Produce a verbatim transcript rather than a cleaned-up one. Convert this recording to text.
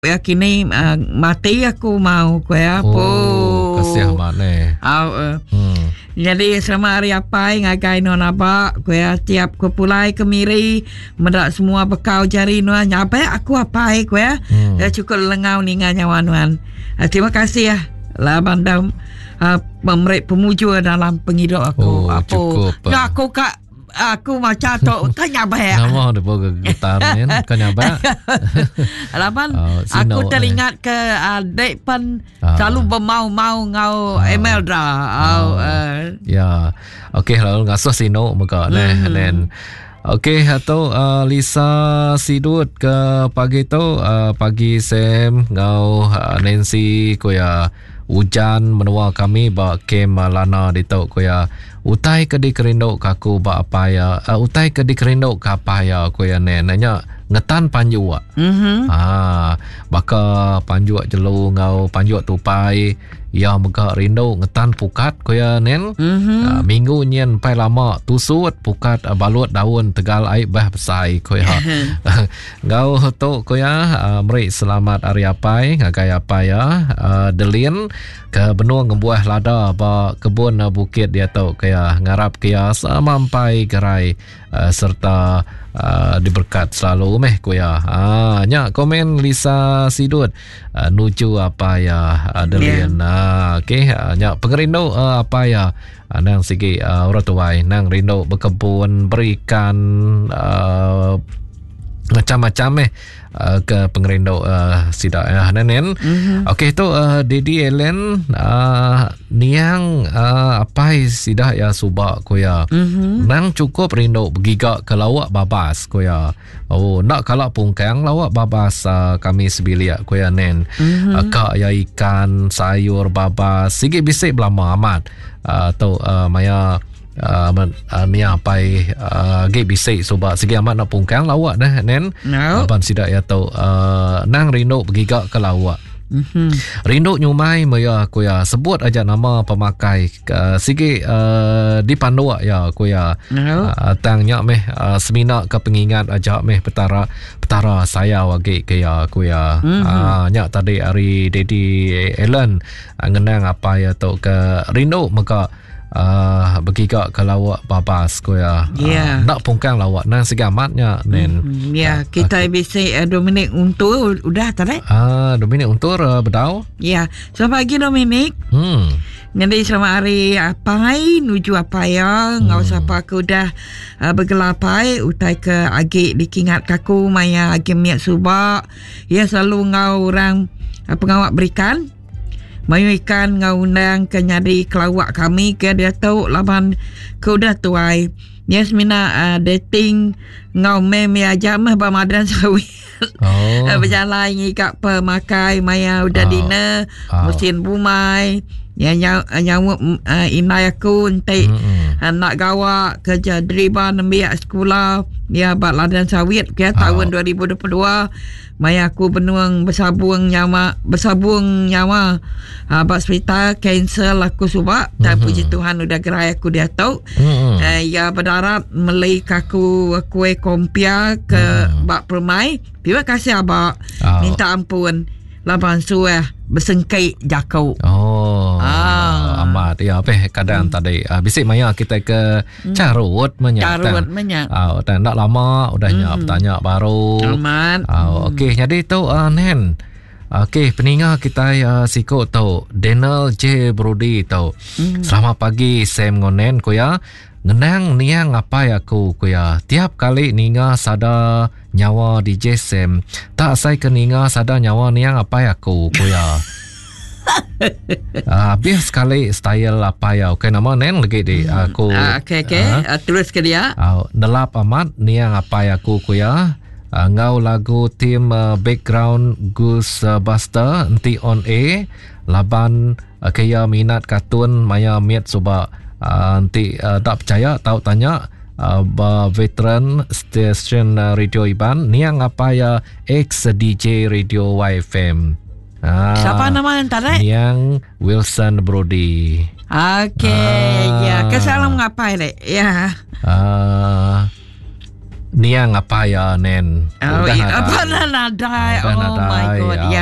Ya kini uh, mati aku mau kue apa. Oh, kasih amat ni. Uh, hmm. Jadi selama hari apa ngagai no nabak kue tiap kepulai kemiri mendak semua bekau jari no nyabai aku apa kue hmm. ya cukup lengau ni nganyawan. Uh, terima kasih ya lah bandam uh, pemerik pemuju dalam penghidup aku. Oh, apa. cukup. Ya aku kak aku macam tu kan nyabai. Nama dia bawa gitar ni kan nyabai. Lapan oh, aku teringat ke adik pen uh. selalu bermau-mau ngau uh. Imelda. Oh, uh. Ya. Okey lalu ngasuh sino muka neh then okey atau uh, Lisa Sidut ke pagi tu uh, pagi Sam ngau uh, Nancy koya hujan menua kami ba kem lana di tau koya utai ke di kerindok kaku ba apa ya uh, utai ke di kerindok ka apa ya koya ne nanya ngetan panju ah mhm ah baka panju jelu ngau panju tupai ya muka rindo ngetan pukat koya nen mm-hmm. uh, minggu nyen pai lama tusut pukat uh, balut daun tegal air bah besai koya ngau to koya uh, meri selamat hari apai ngagai apa ya uh, delin ke benua ngebuah lada ba kebun uh, bukit dia to kaya ngarap kaya sampai gerai uh, serta uh, diberkat selalu meh koya ah nya komen Lisa Sidut uh, nuju apa ya uh, delin yeah. uh, okey uh, nya pengerindu uh, apa ya uh, nang sigi uh, orang tuai nang rindu berkebun berikan uh, macam-macam eh uh, ke pengerindu uh, sidak ya nenen. Mm-hmm. Okey tu uh, Dedi Ellen uh, niang uh, apa sidak ya subak koya. Mm-hmm. Nang cukup rindu bergigak ke lawak babas koya. Oh nak kalak pungkang lawak babas uh, kami sebilik koya nen. Mm-hmm. Uh, kak ya ikan sayur babas sikit bisik belama amat. Uh, tu uh, maya Uh, uh, ni apa uh, ge bisik sebab segi amat nak pungkang lawak dah nen no. Abang sidak ya tau uh, nang rindu bergigak ke lawak mm-hmm. rindu nyumai maya aku ya sebut aja nama pemakai uh, segi uh, di pandua ya aku ya no. uh, tangnya meh uh, seminar ke pengingat aja meh petara petara saya wage ke ya aku ya mm-hmm. uh, nyak tadi hari Dedi Ellen uh, ngenang apa ya tau ke rindu maka Uh, bergigak ke lawak babas ko ya. Yeah. Uh, nak pungkang lawak nang segamatnya nen. Mm-hmm. Ya, yeah, uh, kita okay. bisa uh, Dominic Untur udah tadi. Ah, uh, Dominic Untur uh, bedau. Ya, yeah. Selamat pagi Dominic. Hmm. Nanti selamat hari apa nuju apa ya hmm. ngau siapa aku dah uh, bergelapai utai ke agi dikingat kaku maya agi miak subak. Ya selalu ngau orang uh, pengawak berikan mayu ikan ngaundang ke nyadi kelawak kami ke dia tahu laban ke udah tuai yes mina uh, dating ngau meme aja mah bamadan sawi oh. berjalan ngikak pemakai maya udah oh. dina oh. musim bumai ya nyaw nyaw uh, inai aku entai mm-hmm. uh, nak gawa kerja driban ambil sekolah ya bak ladan sawit ke tahun oh. dua ribu dua puluh dua maya aku benuang bersabung nyawa bersabung nyawa uh, bak hospital cancel aku subak mm-hmm. dan puji Tuhan udah gerai aku dia tahu mm-hmm. uh, ya berdarat melei kaku kue kompia ke mm-hmm. bak permai terima kasih abak oh. minta ampun laban suah bersengkai jakau. Oh. Ah. Amat ya apa kadang hmm. tadi uh, bisik maya kita ke hmm. carut menyak. Carut menyak. Ah, uh, tak lama udah nyak hmm. bertanya baru. Amat. Ah, uh, okey jadi tu uh, nen. Okey, peninga kita uh, siko tau Daniel J Brody tau. Hmm. Selamat pagi Sam ngonen ko ya. Ngenang niang apa ya ku kuya tiap kali ninga sada nyawa di J Sam tak sai ke ninga sada nyawa niang apa ya ku kuya ah biar sekali style apa ya okey nama nen lagi di aku ah, okey okey uh, uh, terus ke dia uh, nelap amat niang apa ya ku kuya uh, ngau lagu tim uh, background Goose uh, Buster nanti on A laban uh, kaya minat kartun maya miat suba Uh, nanti uh, tak percaya tahu tanya uh, veteran station uh, radio Iban niang apa ya ex D J radio Y F M uh, siapa nama yang tadi niang Wilson Brody. Okey uh, ya kesalam ngapai dek ya uh, Niang apa ya Nen? Oh, Udah iya, nadai. apa nadai? Udah Oh my nadai. god. Ah, Ya.